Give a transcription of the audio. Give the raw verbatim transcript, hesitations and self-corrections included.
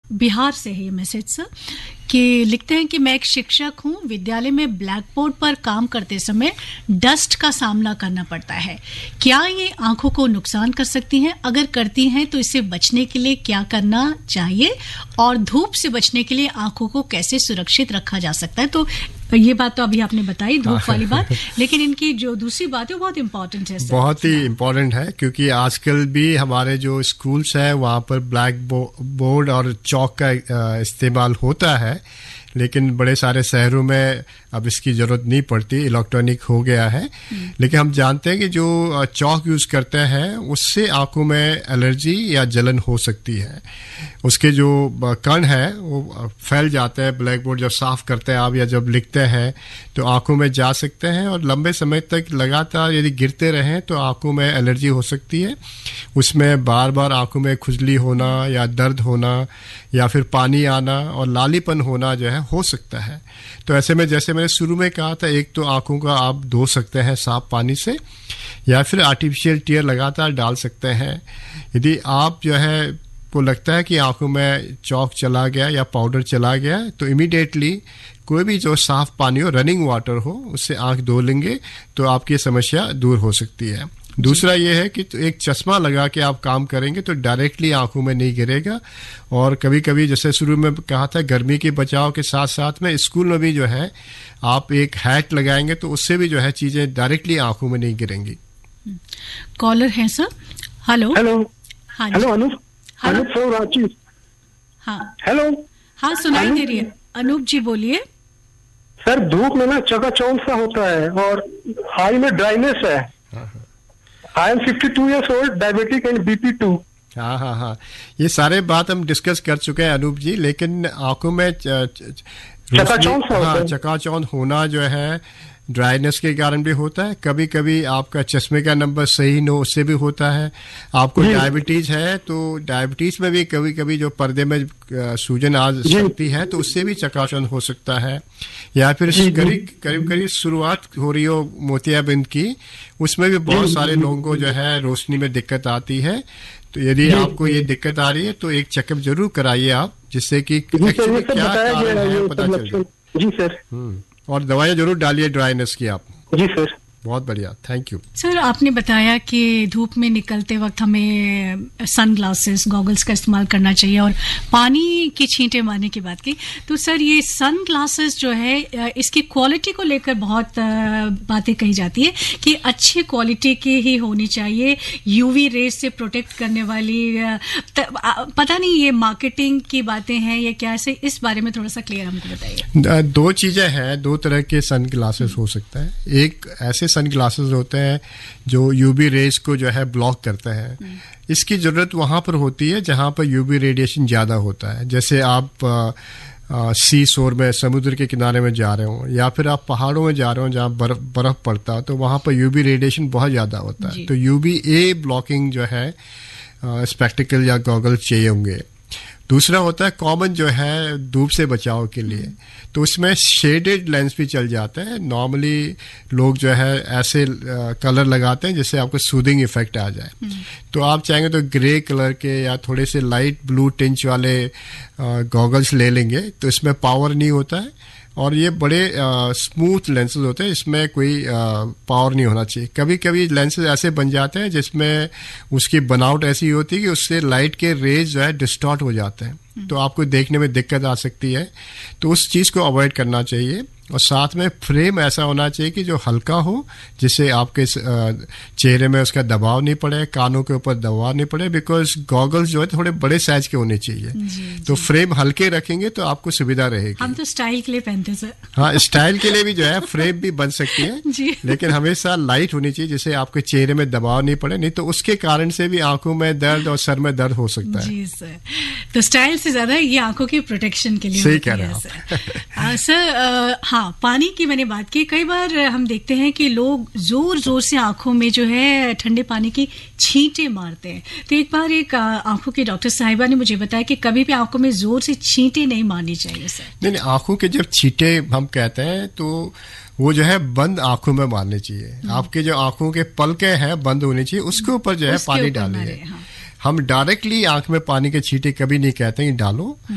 बिहार से है ये मैसेज सर, कि लिखते हैं कि मैं एक शिक्षक हूं, विद्यालय में ब्लैक बोर्ड पर काम करते समय डस्ट का सामना करना पड़ता है। क्या ये आंखों को नुकसान कर सकती हैं? अगर करती हैं तो इससे बचने के लिए क्या करना चाहिए, और धूप से बचने के लिए आंखों को कैसे सुरक्षित रखा जा सकता है? तो ये बात तो अभी आपने बताई, धूप वाली बात, लेकिन इनकी जो दूसरी बात है वो बहुत इंपॉर्टेंट है सर। बहुत ही इम्पोर्टेंट है, क्योंकि आजकल भी हमारे जो स्कूल्स हैं वहाँ पर ब्लैक बोर्ड और चौक का इस्तेमाल होता है, लेकिन बड़े सारे शहरों में अब इसकी ज़रूरत नहीं पड़ती, इलेक्ट्रॉनिक हो गया है। लेकिन हम जानते हैं कि जो चौक यूज़ करते हैं उससे आंखों में एलर्जी या जलन हो सकती है। उसके जो कण है वो फैल जाते हैं, ब्लैक बोर्ड जब साफ़ करते हैं आप या जब लिखते हैं तो आंखों में जा सकते हैं, और लंबे समय तक लगातार यदि गिरते रहें तो आंखों में एलर्जी हो सकती है। उसमें बार बार आंखों में खुजली होना या दर्द होना या फिर पानी आना और लालीपन होना जो है हो सकता है। तो ऐसे में जैसे मैंने शुरू में कहा था, एक तो आंखों का आप धो सकते हैं साफ पानी से, या फिर आर्टिफिशियल टीयर लगातार डाल सकते हैं। यदि आप जो है को लगता है कि आंखों में चौक चला गया या पाउडर चला गया, तो इमीडिएटली कोई भी जो साफ पानी हो, रनिंग वाटर हो, उससे आंख धो लेंगे तो आपकी समस्या दूर हो सकती है। दूसरा ये है कि तो एक चश्मा लगा के आप काम करेंगे तो डायरेक्टली आंखों में नहीं गिरेगा, और कभी कभी जैसे शुरू में कहा था, गर्मी के बचाव के साथ साथ में स्कूल में भी जो है आप एक हैट लगाएंगे तो उससे भी जो है चीजें डायरेक्टली आंखों में नहीं गिरेंगी। कॉलर है सर। हेलो हेलो हाँ हेलो अनूप अनूप फ्रॉम रांची। हाँ हेलो हाँ सुनाई दे रही है। अनूप जी बोलिए। सर, धूप में ना चकाचौंध सा होता है और आई में ड्राइनेस है। I am fifty two years old, diabetic and BP to. हाँ हाँ हाँ ये सारे बात हम डिस्कस कर चुके हैं अनूप जी, लेकिन आंखों में चकाचौंध सा होता है। चकाचौंध होना जो है ड्राइनेस के कारण भी होता है। कभी कभी आपका चश्मे का नंबर सही न हो, उससे भी होता है। आपको डायबिटीज है तो डायबिटीज में भी कभी कभी जो पर्दे में सूजन आ सकती है तो उससे भी चकाचौंध हो सकता है। या फिर करीब करीब करीब शुरुआत हो रही हो मोतियाबिंद की, उसमें भी बहुत सारे लोगों को जो है रोशनी में दिक्कत आती है। तो यदि आपको ये दिक्कत आ रही है तो एक चेकअप जरूर कराइए आप, जिससे कि एक्चुअली क्या कारण है पता चल जाए। जी सर। और दवाइयाँ जरूर डालिए ड्राइनेस की आप। जी सर। बहुत बढ़िया, थैंक यू सर। आपने बताया कि धूप में निकलते वक्त हमें सन ग्लासेस, गॉगल्स का इस्तेमाल करना चाहिए, और पानी की छींटे मारने की बात की। तो सर ये सन ग्लासेस जो है, इसकी क्वालिटी को लेकर बहुत बातें कही जाती है कि अच्छी क्वालिटी की ही होनी चाहिए, यूवी रेज से प्रोटेक्ट करने वाली। पता नहीं ये मार्केटिंग की बातें हैं या क्या, से इस बारे में थोड़ा सा क्लियर हमको बताइए। दो चीजें हैं, दो तरह के सन ग्लासेस हो सकता है। एक ऐसे सन ग्लासेस होते हैं जो यूवी रेज को जो है ब्लॉक करते हैं। इसकी जरूरत वहां पर होती है जहां पर यूवी रेडिएशन ज्यादा होता है। जैसे आप आ, आ, सी शोर में, समुद्र के किनारे में जा रहे हो, या फिर आप पहाड़ों में जा रहे हो जहां बर्फ बर्फ पड़ता है, तो वहां पर यूवी रेडिएशन बहुत ज्यादा होता है। तो यूवी ए ब्लॉकिंग जो है स्पेक्टिकल या गॉगल चाहिए होंगे। दूसरा होता है कॉमन जो है धूप से बचाव के लिए, तो उसमें शेडेड लेंस भी चल जाते हैं। नॉर्मली लोग जो है ऐसे कलर लगाते हैं जिससे आपको सूदिंग इफेक्ट आ जाए। तो आप चाहेंगे तो ग्रे कलर के या थोड़े से लाइट ब्लू टिंच वाले गॉगल्स ले लेंगे, तो इसमें पावर नहीं होता है और ये बड़े स्मूथ लेंसेज होते हैं, इसमें कोई पावर नहीं होना चाहिए। कभी कभी लेंसेज ऐसे बन जाते हैं जिसमें उसकी बनावट ऐसी होती है कि उससे लाइट के रेज जो है डिस्टॉर्ट हो जाते हैं, तो आपको देखने में दिक्कत आ सकती है। तो उस चीज़ को अवॉइड करना चाहिए। और साथ में फ्रेम ऐसा होना चाहिए कि जो हल्का हो, जिससे आपके चेहरे में उसका दबाव नहीं पड़े, कानों के ऊपर दबाव नहीं पड़े, बिकॉज गॉगल्स जो है थोड़े बड़े साइज के होने चाहिए। जी, तो जी. फ्रेम हल्के रखेंगे तो आपको सुविधा रहेगी। हम तो स्टाइल के लिए पहनते सर। हाँ, स्टाइल के लिए भी जो है फ्रेम भी बन सकती है, लेकिन हमेशा लाइट होनी चाहिए जिससे आपके चेहरे में दबाव नहीं पड़े, नहीं तो उसके कारण से भी आंखों में दर्द और सर में दर्द हो सकता है। जी सर। तो स्टाइल से ज्यादा ये आंखों की प्रोटेक्शन के लिए सही कह रहे हैं सर। हाँ, पानी की मैंने बात की। कई बार हम देखते हैं कि लोग जोर जोर से आंखों में जो है ठंडे पानी की छींटे मारते हैं। तो एक बार एक आंखों की डॉक्टर साहिबा ने मुझे बताया कि कभी भी आंखों में जोर से छींटे नहीं मारनी चाहिए सर। नहीं नहीं, आंखों के जब छींटे हम कहते हैं तो वो जो है बंद आंखों में मारने चाहिए। आपके जो आंखों के पलके हैं बंद होनी चाहिए, उसके ऊपर जो है पानी डालिए। हाँ। हम डायरेक्टली आंख में पानी के छींटे कभी नहीं कहते हैं डालो,